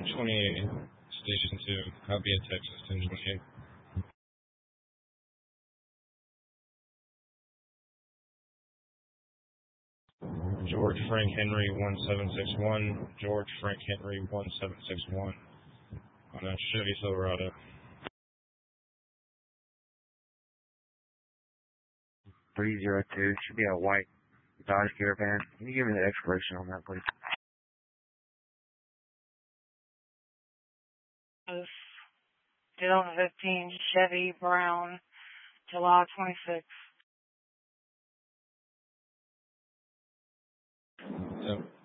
28, Station 2, I'll be in Texas, 1028. George Frank Henry 1761, George Frank Henry 1761 on a Chevy Silverado. 302, should be a white Dodge Caravan. Can you give me the expiration on that, please? 2015 Chevy Brown, July 26th. So